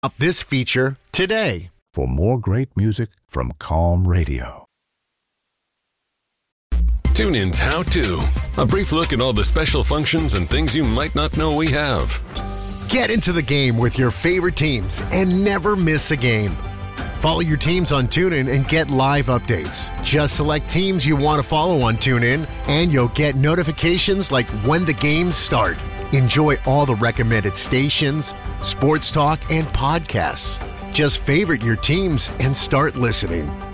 Up this feature today. For more great music from Calm Radio. TuneIn's How To. A brief look at all the special functions and things you might not know we have. Get into the game with your favorite teams and never miss a game. Follow your teams on TuneIn and get live updates. Just select teams you want to follow on TuneIn, and you'll get notifications like when the games start. Enjoy all the recommended stations, sports talk, and podcasts. Just favorite your teams and start listening.